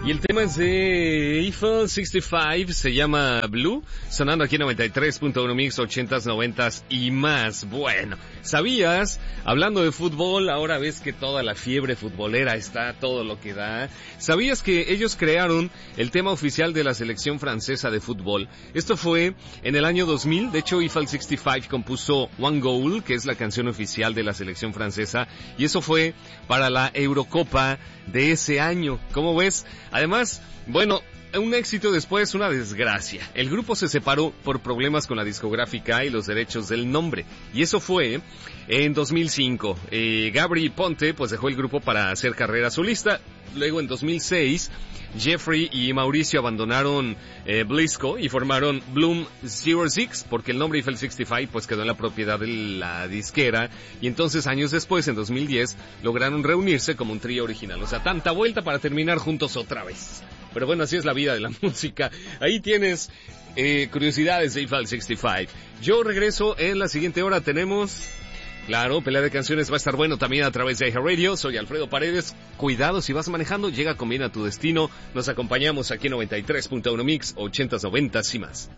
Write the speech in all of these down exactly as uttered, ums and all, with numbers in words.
Y el tema es de Eiffel sesenta y cinco, se llama Blue, sonando aquí en noventa y tres punto uno Mix, ochentas, noventas y más. Bueno, ¿sabías? Hablando de fútbol, ahora ves que toda la fiebre futbolera está todo lo que da. ¿Sabías que ellos crearon el tema oficial de la selección francesa de fútbol? Esto fue en el año dos mil, de hecho Eiffel sesenta y cinco compuso One Goal, que es la canción oficial de la selección francesa, y eso fue para la Eurocopa de ese año. ¿Cómo ves? Además, bueno, un éxito después, una desgracia. El grupo se separó por problemas con la discográfica y los derechos del nombre. Y eso fue en dos mil cinco. Eh, Gabry Ponte pues dejó el grupo para hacer carrera solista. Luego en dos mil seis, Jeffrey y Mauricio abandonaron eh, Blisco y formaron Bloom cero seis, porque el nombre Eiffel sesenta y cinco pues quedó en la propiedad de la disquera. Y entonces años después, en dos mil diez, lograron reunirse como un trío original. O sea, tanta vuelta para terminar juntos otra vez. Pero bueno, así es la vida de la música. Ahí tienes eh, curiosidades de Eiffel sesenta y cinco. Yo regreso en la siguiente hora. Tenemos, claro, pelea de canciones va a estar bueno también a través de iHeartRadio. Soy Alfredo Paredes. Cuidado si vas manejando, llega con bien a tu destino. Nos acompañamos aquí en noventa y tres punto uno Mix, ochentas, noventas y más.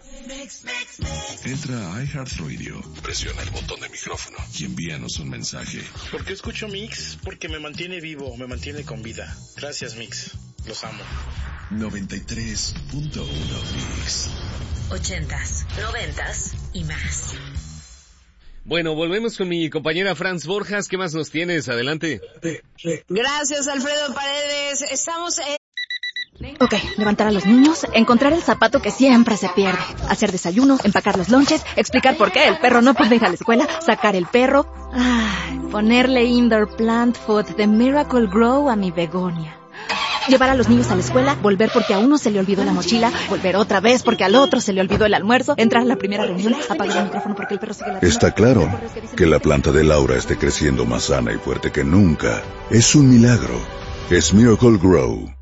Entra a iHeartRadio, presiona el botón de micrófono y envíanos un mensaje. ¿Por qué escucho Mix? Porque me mantiene vivo, me mantiene con vida. Gracias, Mix. Los amo. noventa y tres punto uno Mix. Ochentas, noventas y más. Bueno, volvemos con mi compañera Franz Borjas. ¿Qué más nos tienes? Adelante. Gracias, Alfredo Paredes. Estamos... Eh... Ok, levantar a los niños, encontrar el zapato que siempre se pierde, hacer desayuno, empacar los lonches, explicar por qué el perro no puede ir a la escuela, sacar el perro, ay, ponerle indoor plant food de Miracle Grow a mi begonia. Llevar a los niños a la escuela, volver porque a uno se le olvidó la mochila, volver otra vez porque al otro se le olvidó el almuerzo, entrar a la primera reunión, apagar el micrófono porque el perro sigue ladrando. Está claro que la planta de Laura esté creciendo más sana y fuerte que nunca. Es un milagro. Es Miracle Grow.